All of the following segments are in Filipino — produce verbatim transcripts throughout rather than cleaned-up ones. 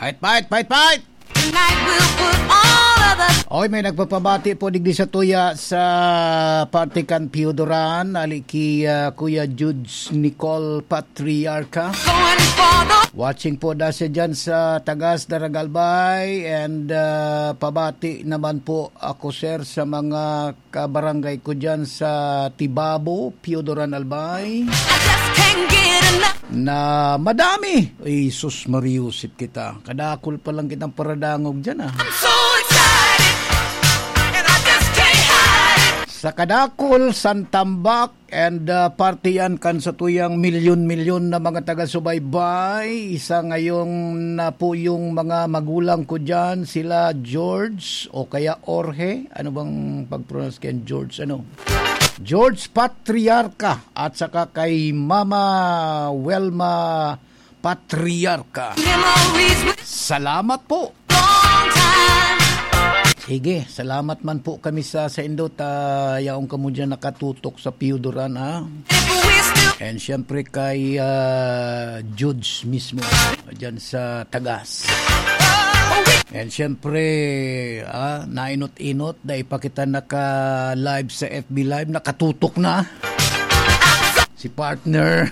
Fight, fight, fight, fight! Tonight we'll put all of the... Oy, may nagpapabati po digdi sa tuya sa Partikan Piodoran, ali ki uh, Kuya Judes Nicole Patriarca. Going for the... Watching po da siya dyan sa Tagas, Daragalbay, and uh, pabati naman po ako, sir, sa mga kabarangay ko dyan sa Tibabo, Piodoran, Albay. I just can't get enough. Na madami. Ay, sus mariusit kita. Kadakol pa lang kitang paradangog dyan, ah. I'm so excited, and I just can't hide it. Sa Kadakol, Santambak, and uh, partiyan kan sa tuyang milyon-milyon na mga taga-subaybay. Isa ngayong na po yung mga magulang ko dyan, sila George o kaya Orhe. Ano bang pag-pronounce kayo? George, ano? George Patriarca at saka kay Mama Welma Patriarca. Memories with Salamat po. long time. Sige, salamat man po kami sa sa Indot. Uh, yaong kamo dyan nakatutok sa Piodoran, ha? If we still... And syempre kay uh, Judge mismo dyan sa Tagas. And syempre, ah, nainot-inot, dahil pa kita naka-live sa F B Live, nakatutok na. Si partner.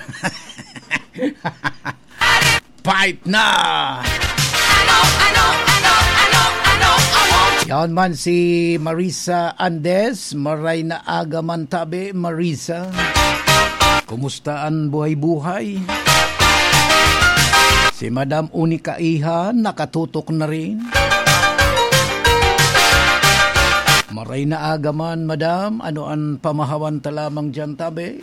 Fight na! I know, I know, I know, I know, I know, I want Yan man si Marisa Andes, maray na aga man tabi, Marisa. Kumusta ang buhay-buhay? Si Madam Unika Iha, nakatutok na rin. Maray na aga man, Madam. Ano ang pamahawan ta lamang dyan, tabi?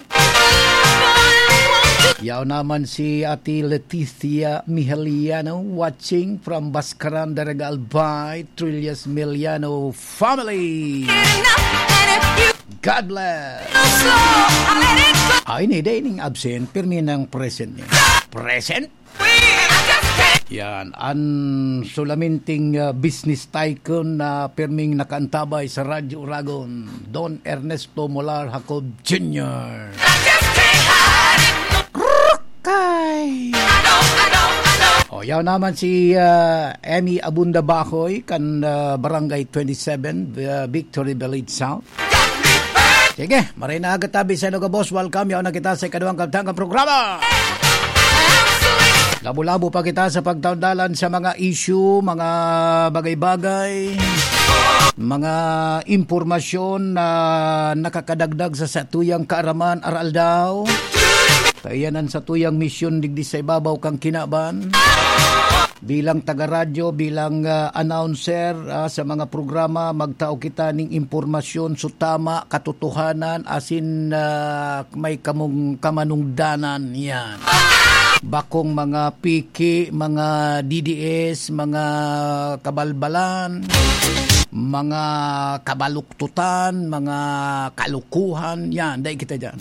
Yaw naman si Ate Leticia Miheliano, watching from Baskaran, Daragalbay, Trillas Miliano family. enough, and if you God bless. go slow, I'll let it go. Ay, hindi, hindi absent, pirmi ng present niya. Present? I just can't. Yan, ang sulaminting uh, business tycoon na pirming nakaantabay sa Radyo Uragon, Don Ernesto Molar Jacob Junior I just can't hide it. Kay! I know, I know, I know. O, yaw naman si uh, Emmy Abunda Bahoy, kan uh, Barangay twenty-seven, uh, Victory Village South. Got me burned. Sige, maray na agad-tabi sa Eloga Boss. Welcome, yaw na kita sa ikaduang kabtang programa. I'm so excited. Labo-labo pa kita sa pagtaundalan sa mga issue, mga bagay-bagay, mga impormasyon na nakakadagdag sa satuyang kaaraman aral daw. Kayanan sa tuyang misyon digdi sa ibabaw kang kinaban. Bilang taga-radyo, bilang uh, announcer uh, sa mga programa, magtao kita ning impormasyon so tama, katotohanan, asin uh, may kamong kamanungdanan yan. Bakong mga piki, mga D D S, mga kabalbalan, mga kabaluktutan, mga kalukuhan, yan, dahil kita dyan.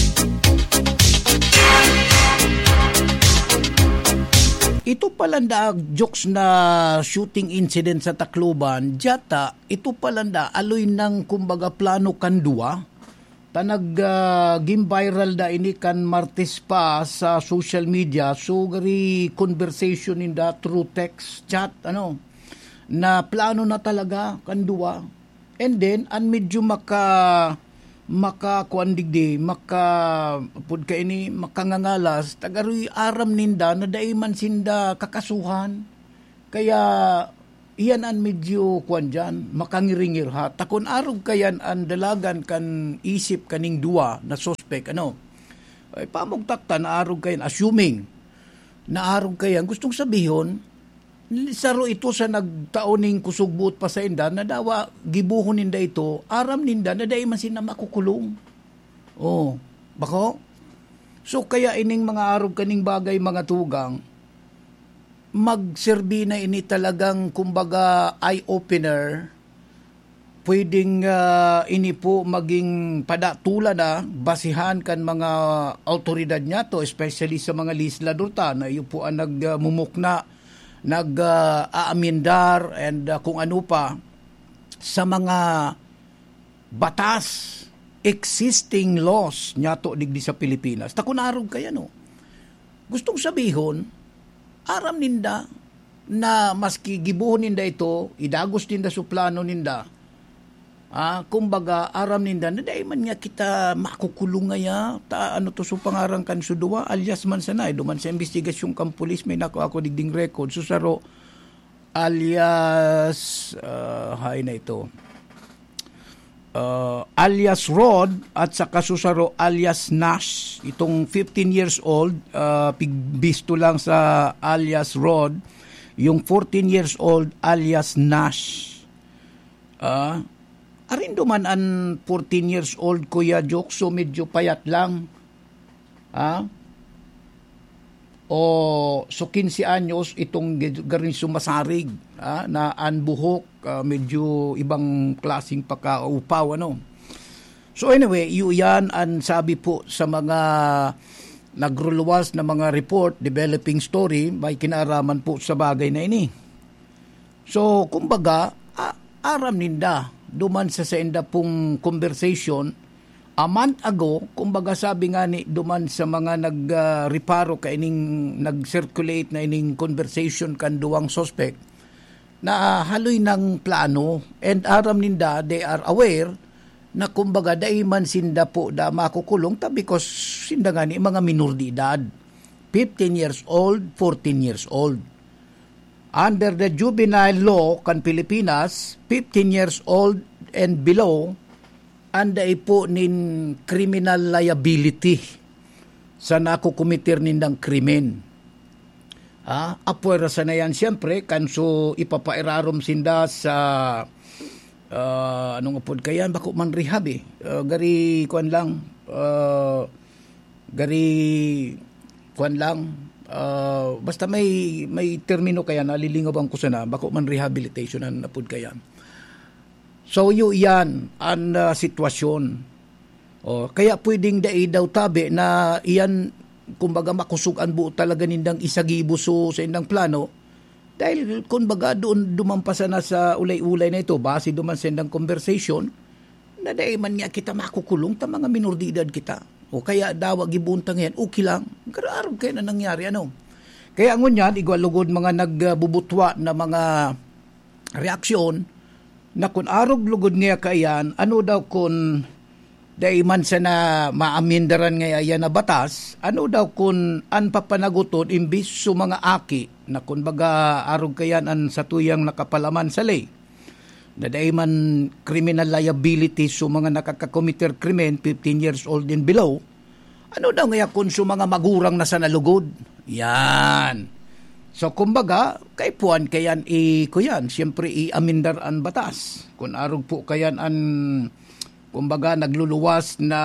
Ito palanda jokes na shooting incident sa Tacloban, jata, ito palanda aloy ng kumbaga plano kandua. Tanag uh, gim viral da ini kan Martes pa sa social media, so gari conversation in the through text chat, ano, na plano na talaga kandua. And then, an medyo maka maka kuandigdi maka pud ka ini makangangalas tagaroy aram ninda na daiman sinda kakasuhan kaya iyan an medyo kuan dyan makangiringir ha takon arog kayan an dalagan kan isip kaning duwa na suspect ano ay pamugtakta na arog kayan assuming na arog kayan gustong sabihon saro ito sa nagtaoning kusugbut pa sa inda na dawa gibuhon ninda ito aram ninda na dai man sina makukulong. Oh, bako? So kaya ining mga arog kaning bagay mga tugang magserbi na ini talagang kumbaga eye opener. Pwedeng uh, ini po maging padatula na basihan kan mga autoridad niya to, especially sa mga legislador ta na iyo po ang nagmumukna nag-aamindar uh, and uh, kung ano pa sa mga batas, existing laws nyato digdi sa Pilipinas. Takunarog kaya no. Gustong sabihon, aram ninda na maski gibuhon ninda ito, idagos ninda sa plano ninda, ah, kumbaga, aram ninda, na dahil man nga kita makukulong ngaya, ta, ano to so pangarang kan suduwa, alias man sanay, duman sa investigasyon kang pulis, may nako ako digding record, susaro, alias, uh, hay na ito, uh, alias Rod, at saka susaro, alias Nash, itong fifteen years old, uh, pigbisto lang sa alias Rod, yung fourteen years old alias Nash. Ah, uh, arin duman an fourteen years old Kuya Jok, so medyo payat lang. Ah? O so fifteen anyos itong garin sumasarig, ah, na an buhok, uh, medyo ibang klaseng pagkaupaw ano. So anyway, yu yan ang sabi po sa mga nagruluwas na mga report, developing story, may kinaaraman po sa bagay na ini. So, kumbaga, a- aram ninda, duman sa senda pong conversation, a month ago, kumbaga sabi nga ni, duman sa mga nag-reparo, uh, ka ining, nag-circulate na ining conversation kan duwang suspect, na uh, haloy ng plano, and aram ninda, they are aware, na kumbaga daiman sinda po da makukulong ta because sinda nga ni mga minor de edad, fifteen years old, fourteen years old. Under the juvenile law kan Pilipinas, fifteen years old and below, anday po nin criminal liability sa nakukumitir nindang krimen. Ah, apuera sa na yan siyempre, kanso ipapairarom sinda sa Uh, anong upod kayan bako man rehab eh uh, gari kuan lang uh, gari kuan lang uh, basta may may termino kaya nalilingaw ang kusana bako man rehabilitation an upod kayan. So yu yan ang uh, sitwasyon. Oh, kaya pwedeng dai daw tabi na iyan kumbaga makusugan buo talaga nindang isagibuso sa indang plano. Dahil kung baga doon dumampasa na sa ulay-ulay na ito, base duman sendang conversation, na dahil man nga kita makukulong, ta mga minor de edad kita. O kaya dawa gibuntang yan, okay lang. Kararog kayo na nangyari, ano. Kaya ngun yan, igwalugod mga nagbubutwa na mga reaksyon, na kung arog lugod nga kayan, ano daw kung dahil man sa na maamindaran nga yan na batas, ano daw kung an papanaguton imbis su mga aki na kung baga arog kayan an sa tuyang nakapalaman sa lay. Na dahil man criminal liability su mga nakakakomiter krimen, fifteen years old and below, ano daw nga kung su mga magurang na sa nalugod? Yan. So kumbaga, kay puan kayan i kuyan, siyempre i-amindar an batas. Kung arog po kayan an kumbaga nagluluwas na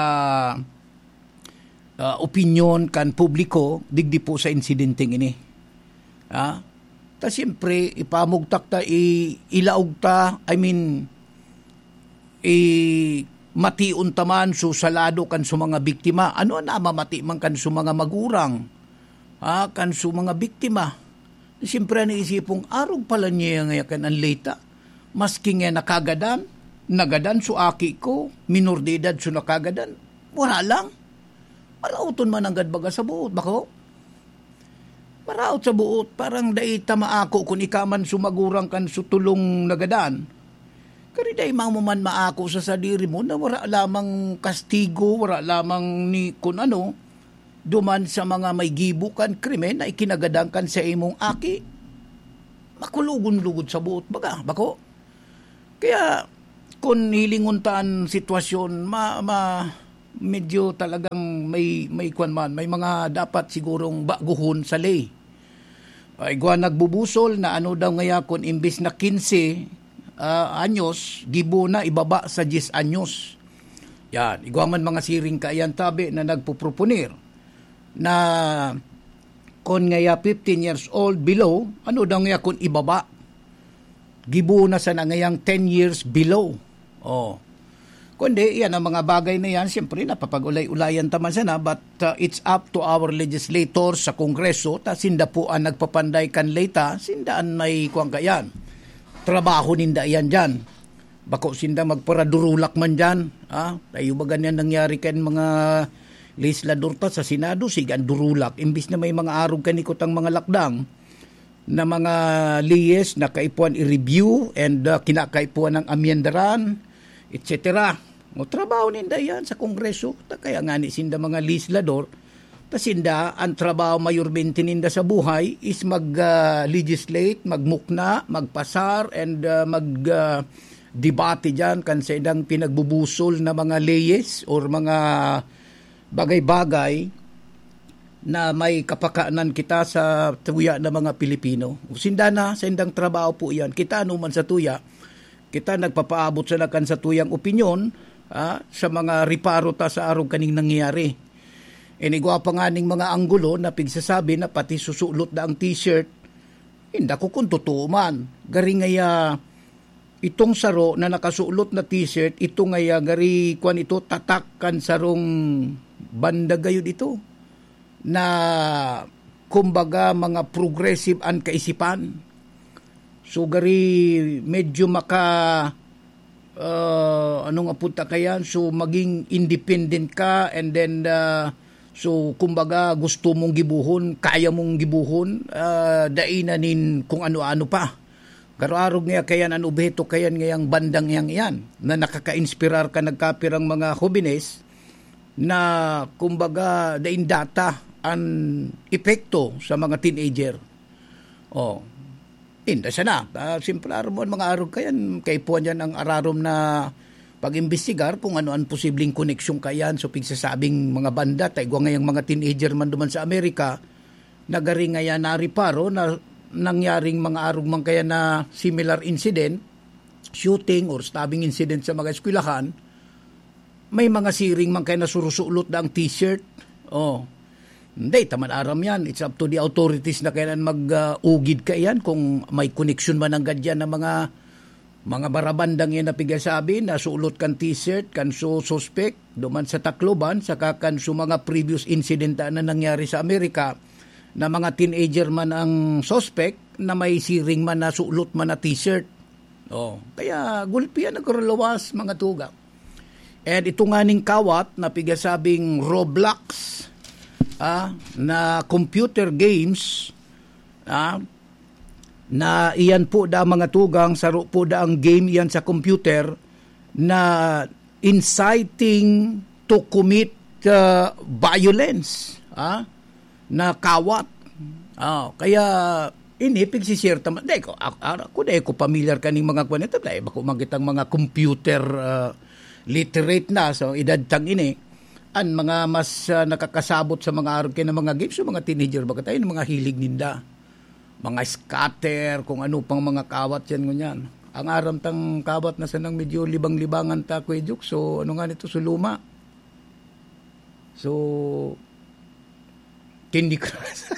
uh, opinion kan publiko digdi po sa insidenteng ini. Ha? Ta siyempre ipamugtak ta i, ilaog ta, I mean i matiun taman su salado kan su mga biktima. Ano na mamati man kan su mga magurang? Ha? Kan su mga biktima. Siyempre naisipong arog pala niya nga kan ang leta. Maski nga nakagadan nagadan su aki ko, minor de edad su nakagadan, wala lang. Marauton man ang gadbaga sa buot, bako? Maraot sa buot, parang dai tama ako kung ikaman sumagurang kan su tulong nagadan. Kari dai mamuman maako sa sadiri mo na wala lamang kastigo, wala lamang ni kun ano, duman sa mga may gibukan krimen na ikinagadangkan sa imong aki. Makulugon-lugod sa buot, baga, bako? Kaya, kung hilinguntan sitwasyon, ma, ma medyo talagang may may kwan man, may mga dapat sigurong baguhon sa lay. Ay gwa nagbubusol na ano daw ngaya kung imbis na fifteen uh, anyos, gibo na ibaba sa ten anyos. Yan, igwa man mga siring kaayan tabi na nagpuproponir na kung ngaya fifteen years old below, ano daw ngaya kung ibaba? Gibo na sa nangayang ten years below. Oh. Kundi, yan ang mga bagay na yan, siyempre napapag-ulay-ulayan taman sana, but uh, it's up to our legislators sa Kongreso, ta sinda po ang nagpapanday kan leta, sindaan may kuwang kayan. Trabaho ninda yan dyan. Bako sinda magparadurulak man dyan. Ah? Tayo ba ganyan nangyari kan mga legislador ta sa Senado, sigan durulak. Imbis na may mga arog kanikot ang mga lakdang, na mga liyes na kaipuan i-review and uh, kinakaipuan ng amyendaran, et cetera. O trabaho ninda yan sa Kongreso. Kaya nga ni sinda mga legislador, tasinda ang trabaho mayormente ninda sa buhay is mag-legislate, uh, magmukna, magpasar, and uh, mag-debate uh, dyan kan sa idang pinagbubusol na mga leyes or mga bagay-bagay na may kapakanan kita sa tuya ng mga Pilipino. Sinda na, sa indang trabaho po yan. Kita anuman sa tuya, kita nagpapaabot sa nakan sa tuyang opinyon ah, sa mga riparo ta sa araw kaning nangyayari. Inigwa pa nga ning mga anggulo na pigsasabi na pati susulot na ang t-shirt, hindi ko kung totoo man. Gari ngaya itong saro na nakasulot na t-shirt, ito ngaya gari kwan ito tatakkan sarong banda gayon ito na kumbaga mga progressive ang kaisipan. So gari medyo maka uh, ano nga punta kayan, so maging independent ka and then uh, so kumbaga gusto mong gibuhon, kaya mong gibuhon, uh, dainanin kung ano-ano pa. Karo-arog nga kayan ang obheto kayan ngayang bandang yang yan na nakaka-inspirar ka nagkapirang mga hobines na kumbaga dain data ang epekto sa mga teenager. Oh, inda siya na. Uh, Simple aram mo mga arog kayan, kaipuan yan ang ararom na pag-imbestigar kung ano ang posibleng koneksyon kayan so pigsasabing mga banda, taigwa ngayang mga teenager man duman sa Amerika, nagari ngayan nariparo na nangyaring mga arog man kaya na similar incident, shooting or stabbing incident sa mga eskwelahan, may mga siring man kaya na surusulot na ang t-shirt. Oh, hindi, taman aram yan. It's up to the authorities na kailan mag-ugid ka yan kung may connection man ang gadyan na mga mga barabandang yan na pigasabi na sulot kan t-shirt, kan so suspect, duman sa Tacloban, saka kan so mga previous incident na nangyari sa Amerika na mga teenager man ang suspect na may siring man na sulot man na t-shirt. Oh, kaya gulpi yan nagkaralawas mga tuga. And ito nga ning kawat na pigasabing Roblox, Ah, na computer games ah, na iyan po da mga tugang saro po da ang game iyan sa computer na inciting to commit uh, violence ah, na kawat ah, kaya inipig si share taman dai ko ako dai ko familiar kaning mga kwan ito dai bako magitang mga computer uh, literate na so edad tang ini an mga mas uh, nakakasabot sa mga araw kaya ng mga games, so mga teenager, baka tayo ng mga hilig ninda, mga scatter, kung ano pang mga kawat yan ngunyan. Ang aram tang kawat na sanang medyo libang-libangan ta kwejuk, so ano nga nito, so luma. So, Candy Crush.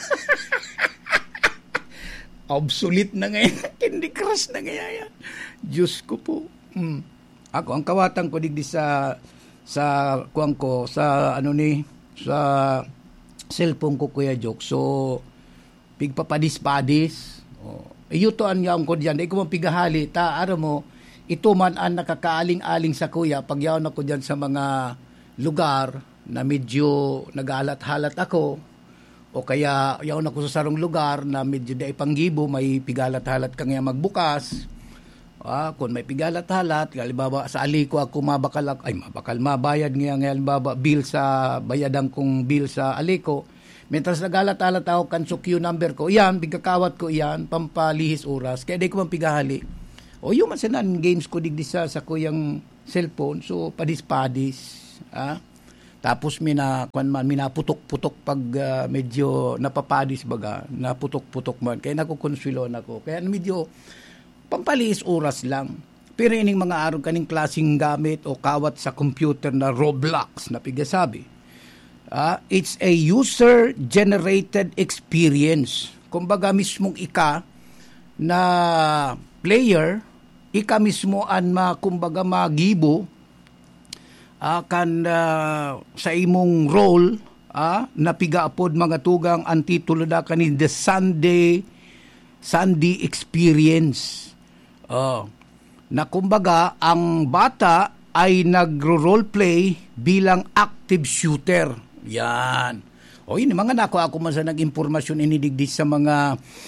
Obsolete na ngayon, Candy Crush na ngayon. Diyos ko po. Hmm. Ako, ang kawatan ko digdi sa sa kuwang ko, sa ano ni, sa cellphone ko Kuya Jok. So, pigpapadis-padis. Oh. Iyuto an yaong ko diyan. Di ko mapigahali. Ta, ara mo, ito man ang nakakaaling-aling sa kuya. Pag yaon ako diyan sa mga lugar na medyo nagalat-halat ako, o kaya yaon ako sa sarong lugar na medyo da ipanggibo, may pigalat-halat ka ngayon magbukas. Ah, kung may pigalat-halat, halimbawa sa aliko ako mabakal, ay mabakal, mabayad ngayon, halimbawa bill sa, bayadang kong bill sa aliko, mientras nagalat-halat ako kan so Q number ko, yan, bigkakawat ko yan, pampalihis oras, kaya di ko man pigahali. O yung masanan games ko digdi sa, sa kuyang cellphone, so padis-padis, ah, tapos mina, kwan man, minaputok-putok pag uh, medyo napapadis baga, naputok-putok man, kaya nakukonsulon ako, kaya medyo, pampaliis oras lang. Pero ining mga araw kaning klaseng gamit o kawat sa computer na Roblox na pigasabi. Uh, it's a user-generated experience. Kumbaga mismong ika na player, ika mismo an ma, kumbaga magibo uh, kan uh, sa imong role uh, na pigaapod mga tugang ang titulo da kanin The Sunday Sunday Experience. Oh, na kumbaga ang bata ay nagro-roleplay bilang active shooter. Yan. O yun, mga nako ako man sa nag-impormasyon inidigdi sa mga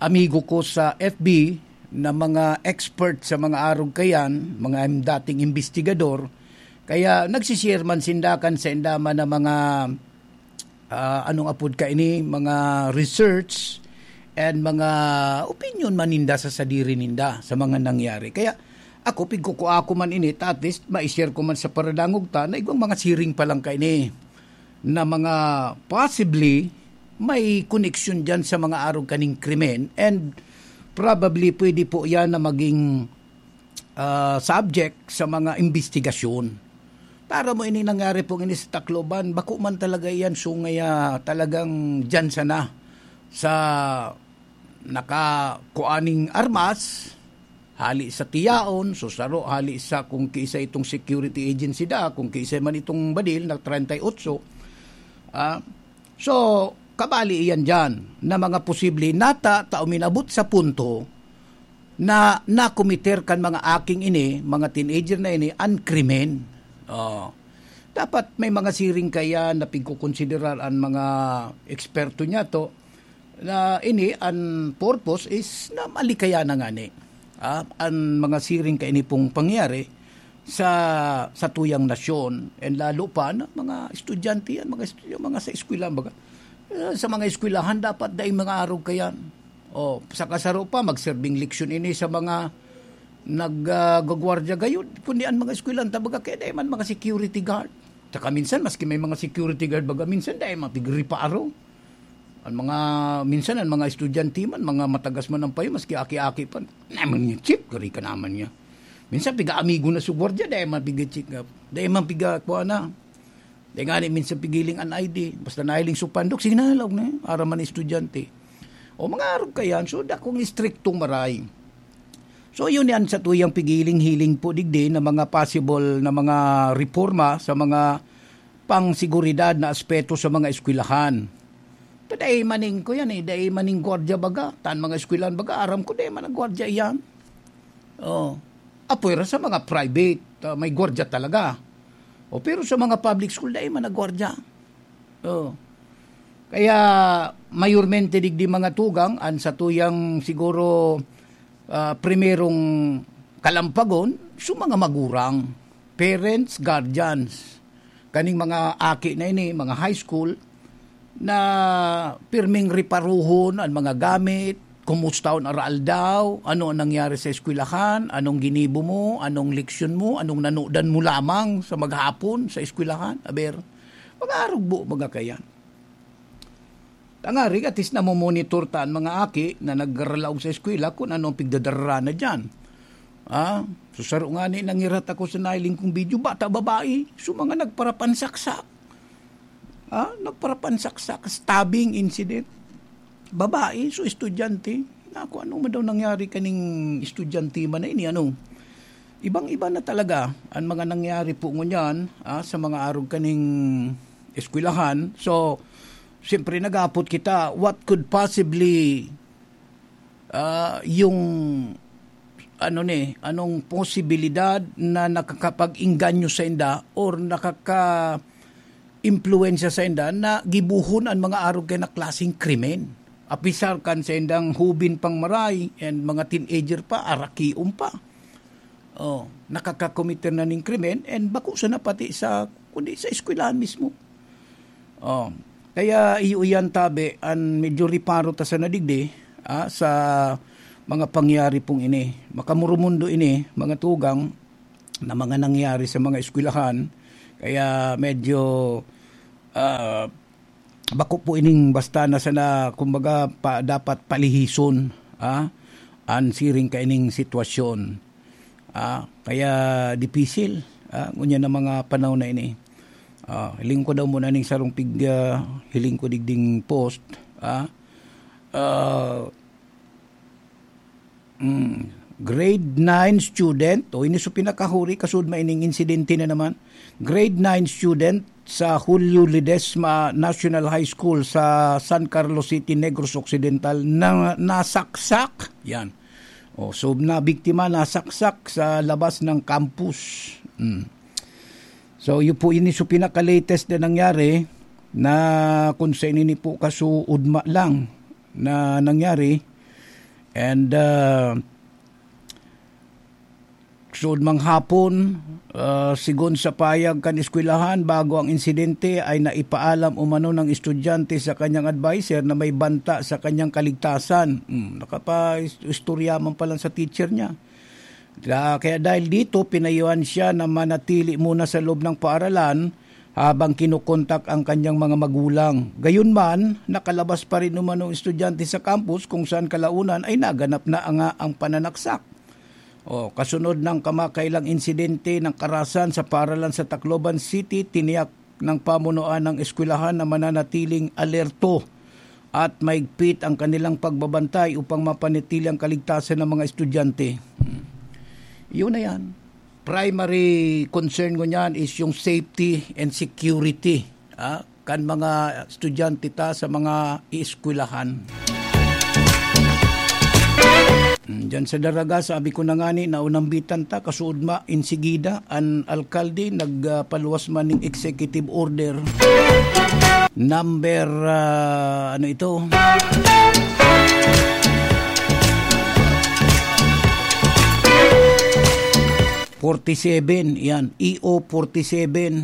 amigo ko sa F B na mga expert sa mga arog kayan, mga dating investigador, kaya nagsishare man sindakan sa indama na mga uh, anong apod ka ini, mga research and mga opinion maninda sa sadiri ninda sa mga nangyari. Kaya ako, pigkuko ako man ini, at least ma-share ko man sa paradangog ta na ibang mga siring pa lang ka ini na mga possibly may connection dyan sa mga arog kaning krimen, and probably pwede po yan na maging uh, subject sa mga investigasyon. Para mo ini nangyari pong ini sa Tacloban, bako man talaga yan sungaya talagang dyan sana sa nakakuaning armas, hali sa tiyaon, susaro, hali sa kung kiisa itong security agency da, kung kiisa man itong badil na thirty-eight. Uh, so, kabali iyan dyan na mga posible nata ta uminabot sa punto na nakomiter kan mga aking ini, mga teenager na ini, ang krimen. Uh, dapat may mga siring kaya na pigkukonsiderar ang mga eksperto niya to na ini ang purpose is na malikaya na nga ni ah, ang mga siring ka ini pong pangyari sa sa tuyang nasyon, and lalo pa na mga estudyante yan, mga estudyante, mga sa eskwela baga. Uh, sa mga eskwelahan dapat dahil mga araw kayan. O sa kasaro pa magserbing leksyon ini sa mga naggagwardya uh, gayon kundi ang mga eskwelahan tabaga kaya dahil man mga security guard. Saka minsan maski may mga security guard baga minsan dahil mapigri pa araw. Ang mga, minsan ang mga estudyante man, mga matagas man ang payo, maski aki-aki pa, naman niya, chip, gari ka naman niya. Minsan, piga-amigo na sugwardya, dahil man piga-chip, dahil man piga-kuha na. Dahil nga minsan pigiling an I D, basta nahiling supandok, sige na, lawag na, ara man estudyante. O mga arog kayan, so dakong istriktong maray. So yun yan sa tuyang pigiling-hiling po digdi na mga possible na mga reforma sa mga pang-siguridad na aspeto sa mga eskwelahan. Dahi maning ko yan eh, dahi maning gwardya baga, tan mga eskwelahan baga, aram ko dahi manang gwardya yan. Oh. Apoy sa mga private, uh, may gwardya talaga. O pero sa mga public school dahi manang gwardya. Oh. Kaya mayormente digdi mga tugang, an sa tuyang siguro uh, primerong kalampagon, so mga magurang, parents, guardians, kaning mga aki na ini, mga high school, na pirming riparuhon ang mga gamit, kumusta ang aral daw, ano ang nangyari sa eskwelahan, anong ginibo mo, anong leksyon mo, anong nanudan mo lamang sa maghapon sa eskwelahan. Aber, mag-arugbo mga kayan. Tangari, atis na mo monitor taan mga aki na nagralaw sa eskwela kung anong pigdadarara na dyan. Ah, susaro nga ni nangirat ako sa nailing kong video, bata babae, so mga nagparapansaksak. Ah, nagparapansaksak, stabbing incident. Babae, so estudyante. Naku, ano man daw nangyari kaning estudyante man na ini, ano? Ibang-iba na talaga ang mga nangyari po ngunyan ah, sa mga arog kaning eskwelahan. So, siyempre nag-apot kita, what could possibly uh, yung ano ni, anong posibilidad na nakakapag-inganyo sa inda or nakaka impluensya sa inda na gibuhon ang mga arog kay na klaseng krimen. Apisar kan sa indang hubin pang maray and mga teenager pa, arakium pa. Oh, nakakakomiter na ning krimen and bako sa na pati sa kundi sa eskwelahan mismo. Oh, kaya iuyan tabi an medyo riparo ta sa nadigdi ah, sa mga pangyari pong ini. Makamurumundo ini, mga tugang na mga nangyari sa mga eskwelahan. Kaya medyo uh, bako po ining basta na sana kumbaga pa, dapat palihison ah, an siring ka ining sitwasyon. Ah, kaya dipisil ah, ngunya na mga panahon na ini. Ah, hiling ko daw muna ning sarong pig uh, hiling ko digding post ah, uh, mm, grade nine student, o ini so pinakahuri, kasud maining insidente na naman, grade nine student sa Julio Ledesma National High School sa San Carlos City, Negros Occidental, na nasaksak, yan. O, so na biktima nasaksak sa labas ng campus. Mm. So yun po ini so pinaka-latest na nangyari na kung sa inini po kaso udma lang na nangyari. And uh, sud mang hapon, uh, sigon sa payag kan eskwelahan bago ang insidente ay naipaalam umano ng estudyante sa kanyang advisor na may banta sa kanyang kaligtasan. Hmm, nakapa-istorya man pa lang sa teacher niya. Kaya dahil dito, pinayuhan siya na manatili muna sa loob ng paaralan habang kinukontak ang kanyang mga magulang. Gayunman, nakalabas pa rin umano estudyante sa campus kung saan kalaunan ay naganap na nga ang pananaksak. O, kasunod ng kamakailang insidente ng karahasan sa paaralan sa Tacloban City, tiniyak ng pamunuan ng eskwelahan na mananatiling alerto at maigpit ang kanilang pagbabantay upang mapanatili ang kaligtasan ng mga estudyante. Hmm. Yun na yan. Primary concern ko niyan is yung safety and security ah, kan mga estudyante ta sa mga eskwelahan. Diyan sa Daraga, sabi ko na nga ni, naunambitan ta, kasuod ma, insigida, ang alkalde, nagpaluwas uh, man ng executive order. Number, uh, ano ito? forty-seven, yan, E O forty-seven.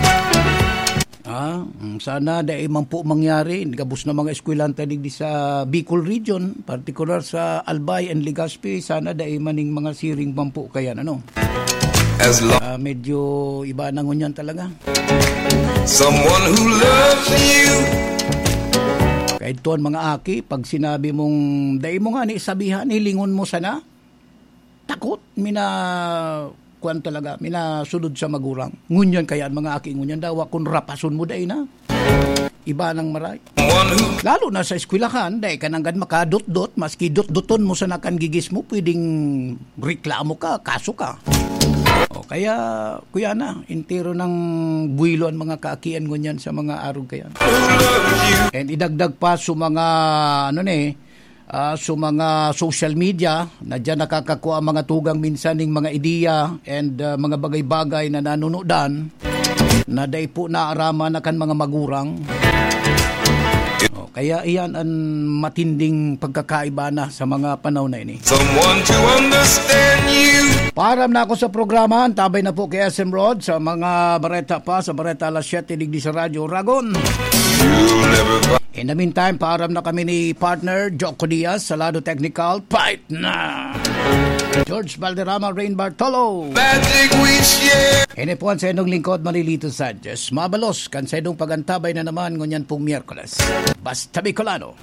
Ah, sana dahil man po mangyari, gabos na mga eskwelanta digdi sa Bicol region, particular sa Albay and Legazpi, sana dahil maning mga siring man po kaya, ano? As long- uh, medyo iba na ngunyan talaga. Someone who loves you. Kahit tuwan mga aki, pag sinabi mong, dahil mo nga ni sabihan, hilingon mo sana, takot, mina... kuan talaga, minasunod sa magurang. Ngunyan kaya mga aking ngunyan daw, kung rapason mo dahi na. Iba ng maray. Lalo na sa eskwelahan, dahi ka nanggan makadot-dot, maski dot-doton mo sa nakan gigis mo, pwedeng reklamo ka, kaso ka. O, kaya, kuya na, intero ng buwilo ang mga kaakian ngunyan sa mga arog kaya. And idagdag pa sa mga, ano ne, Uh, so mga social media na dyan nakakakuha mga tugang minsan ng mga ideya and uh, mga bagay-bagay na nanunodan na day po naarama na kan mga magurang. Oh, kaya iyan ang matinding pagkakaiba na sa mga panahon na ini. Someone to understand you. Param na ako sa programa, tabay na po kay S M Rod sa mga bareta pa, sa bareta alas siyete digdi sa Radyo Ragon. You'll never... In the meantime, paaram na kami ni partner Jocko Diaz sa Lado Technical. Fight na! George Valderrama, Rain Bartolo. Magic wish, yeah! Inipuan sa inong lingkod, Marilito Sanchez. Mabalos, kan sa inong pagantabay na naman ngunyan pong Miyerkules. Basta Bicolano.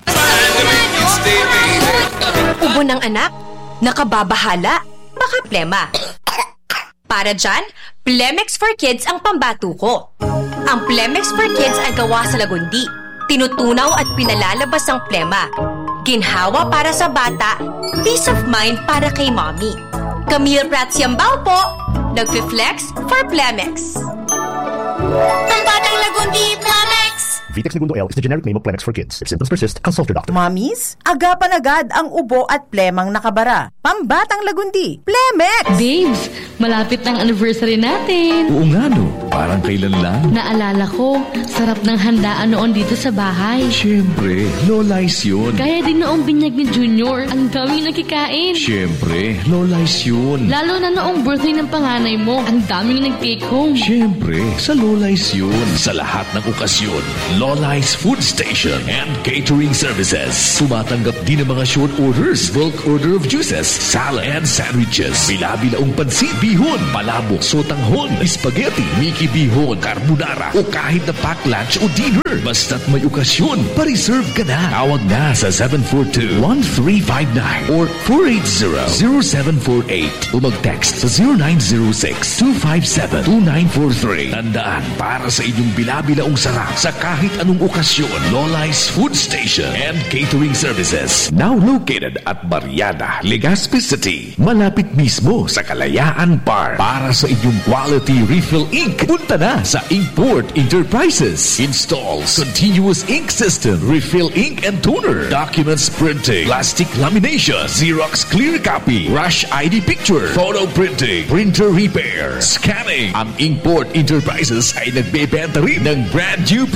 Ubo ng anak? Nakababahala? Baka plema. Para dyan, Plemex for Kids ang pambato ko. Ang Plemex for Kids ay gawa sa lagundi. Tinutunaw at pinalalabas ang plema. Ginhawa para sa bata, peace of mind para kay mommy. Camille Pratsiambao po, nag-flex for Plemex. Ang batang lagundi, Plemex! Vitex Segundo L is the generic name of Plemex for kids. If symptoms persist, consult your doctor. Mommies, agapan agad ang ubo at plemang nakabara. Pambatang lagundi, Plemex! Babes, malapit ng anniversary natin. Oo nga no, parang kailan lang. Naalala ko, sarap ng handaan noon dito sa bahay. Siyempre, Lola's yun. Kaya din noong binyag ni Junior, ang daming nakikain. Siyempre, Lola's yun. Lalo na noong birthday ng panganay mo, ang daming nag-take home. Siyempre, sa Lola's yun. Sa lahat ng okasyon, Lola's Food Station and Catering Services. Tumatanggap din ng mga short orders, bulk order of juices, salad and sandwiches. Bila-bilaong pansit, bihon, palabok, sotanghon, spaghetti, Mickey bihon, carbonara, o kahit na pack lunch o dinner. Basta't may okasyon, pa-reserve ka na. Tawag na sa seven four two, one three five nine or four eight zero, zero seven four eight o mag-text sa zero nine zero six, two five seven, two nine four three. Tandaan, para sa inyong bila-bilaong sarap sa kahit anong okasyon, Lola's Food Station and Catering Services. Now located at Barriada, Legazpi City. Malapit mismo sa Kalayaan Park. Para sa inyong quality refill ink, punta na sa Inkport Enterprises. Installs continuous ink system, refill ink and toner, documents printing, plastic lamination, Xerox clear copy, Rush I D picture, photo printing, printer repair, scanning. Ang Inkport Enterprises ay nagbebenta rin ng brand new printer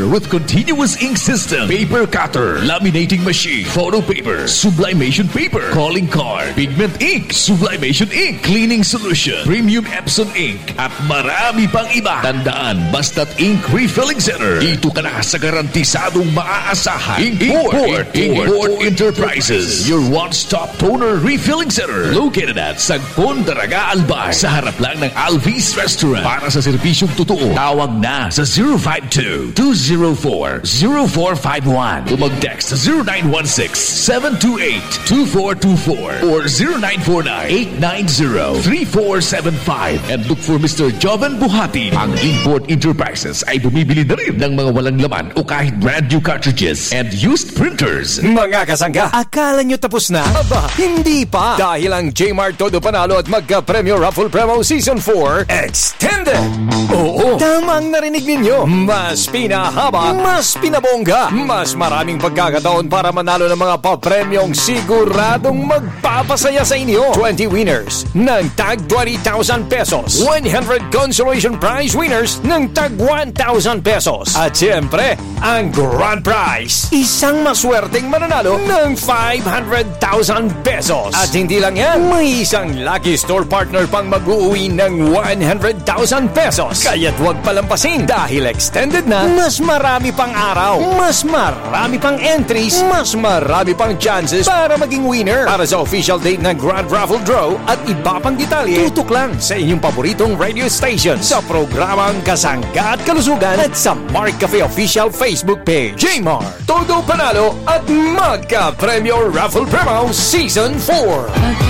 with continuous ink system, paper cutter, laminating machine, photo paper, sublimation paper, calling card, pigment ink, sublimation ink, cleaning solution, premium Epson ink, at marami pang iba. Tandaan, basta't ink refilling center. Dito ka na sa garantisadong maaasahan. Inkport, Inkport Enterprises, your one-stop toner refilling center. Located at Sagpon, Daraga, Albay. Sa harap lang ng Alvis Restaurant. Para sa serbisyong totoo, tawag na sa zero five two, two zero four, zero four five one o mag-text sa zero nine one six, seven two eight, two four two four or zero nine four nine, eight nine zero, three four seven five and look for Mister Joven Buhati. Ang Inkport Enterprises ay bumibili na rin ng mga walang laman o kahit brand new cartridges and used printers. Mga kasangga, akala nyo tapos na? Aba, hindi pa! Dahil ang J-Mart Todo Panalo at Magka-Premyo Raffle Promo Season four Extended! Oo, tamang narinig ninyo. Mas pinahaba, mas pinabongga, mas maraming pagkakataon para manalo ng mga papremyong siguradong magpapasaya sa inyo. twenty winners ng tag twenty thousand pesos. one hundred consolation prize winners ng tag one thousand pesos. At siyempre, ang grand prize, isang maswerteng mananalo ng five hundred thousand pesos. At hindi lang yan, may isang lucky store partner pang mag-uwi ng one hundred thousand pesos. Kaya't huwag palampasin dahil extended na, mas marami pang araw, mas marami pang entries, mas marami pang chances para maging winner. Para sa official date ng Grand Raffle Draw at iba pang detalye, tutok lang sa inyong paboritong radio station sa programang Kasangga at Kalusugan at sa Mark Cafe official Facebook page. J-Mart, Todo Panalo at Magka-Premyo Raffle Promo Season four.